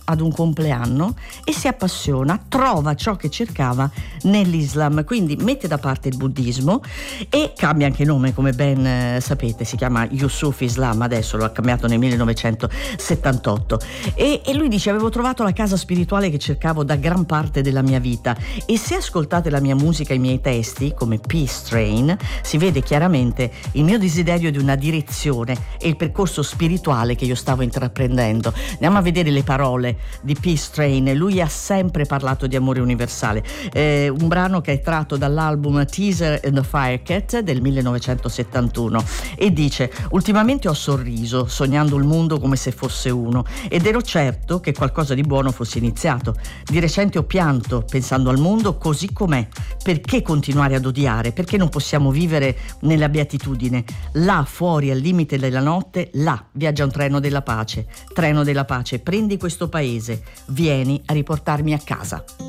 ad un compleanno e si appassiona, trova ciò che cercava nell'Islam, quindi mette da parte il buddismo e cambia anche nome, come ben sapete, si chiama Yusuf Islam, adesso lo ha cambiato nel 1978 e lui dice: avevo trovato la casa spirituale che cercavo da gran parte della mia vita, e se ascoltate la mia musica, i miei testi come Peace Train, si vede chiaramente il mio desiderio di una direzione e il percorso spirituale che io stavo intraprendendo. Andiamo a vedere le parole di Peace Train. Lui ha sempre parlato di amore universale, un brano che è tratto dall'album Teaser and the Firecat del 1971, e dice: ultimamente ho sorriso sognando il mondo come se fosse uno, ed ero certo che qualcosa di buono fosse iniziato. Di recente ho pianto pensando al mondo così com'è. Perché continuare ad odiare? Perché non possiamo vivere nella beatitudine? Là fuori al limite della notte, là viaggia un treno della pace. Treno della pace, prendi questo paese, vieni a riportarmi a casa.